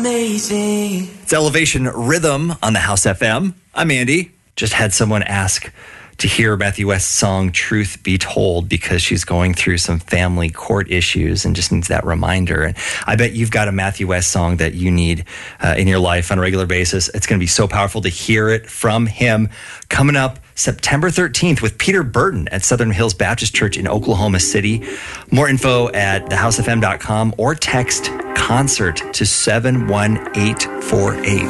Amazing. It's Elevation Rhythm on the House FM. I'm Andy. Just had someone ask to hear Matthew West's song Truth Be Told because she's going through some family court issues and just needs that reminder. And I bet you've got a Matthew West song that you need in your life on a regular basis. It's going to be so powerful to hear it from him. Coming up September 13th with Peter Burton at Southern Hills Baptist Church in Oklahoma City. More info at thehousefm.com or text concert to 71848.